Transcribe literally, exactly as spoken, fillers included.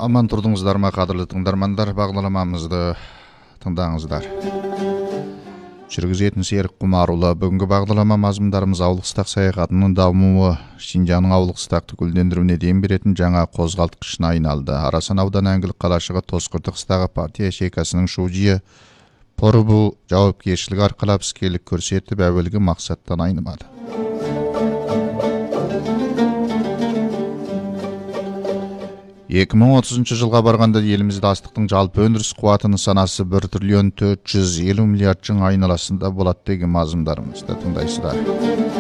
Аман тұрдыңыздар ма, қадірлі тыңдармандар, бағдарламамызды тыңдаңыздар. Жүргізетін Серік Құмарұлы. Бүгінгі бағдарлама мазмұндарымыз ауылдық қыстақ саяхатының дамуы, Шинжаңның ауылдық қыстақты гүлдендіруіне дем беретін жаңа қозғалтқышына айналды. Арасан ауданы Әңгілік қалашығы Тосқыртық қыстағы партия шекасының шужиы Порбу жауапкершілік арқалап іскерлік көрсетіп, әуелгі мақсаттан айнымады. екі мың отызыншы жылға барғанда елімізде астықтың жалпы өндіріс қуаты нысанасы бір триллион төрт жүз елу миллиард жың айналасында болады деген мазмұндарымызды тыңдайсыздар.